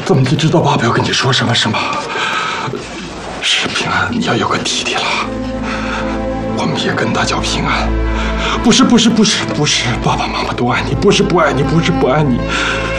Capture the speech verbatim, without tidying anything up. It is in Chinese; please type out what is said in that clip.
怎么你知道爸爸要跟你说什么是吗？是平安，你要有个弟弟了。我们也跟他叫平安。不是不是不是不是，爸爸妈妈都爱你，不是不爱你，不是不爱你。